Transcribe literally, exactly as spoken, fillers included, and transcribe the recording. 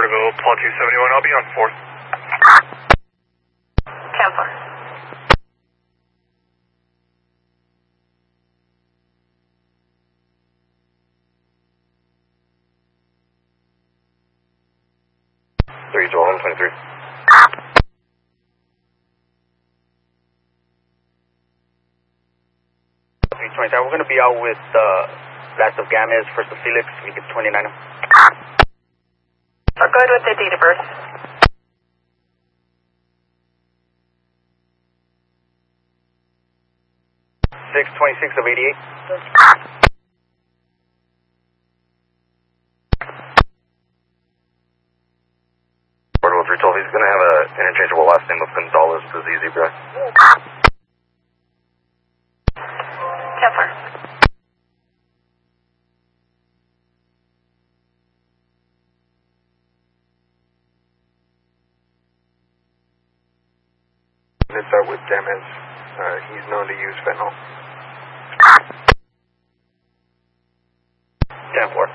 Vertigo, plot two seventy-one, I'll be on fourth. ten four. three twelve, twenty-three. three twenty-seven, we're going to be out with uh, last of Gamez, first of Felix, we get twenty-nine. We're good with the date of birth. six twenty-six of eighty-eight. Vertigo three twelve, he's going to have an interchangeable last name of Gonzalez to Z Zebra. ten four. It's out with Gamez. Uh, he's known to use fentanyl. ten four.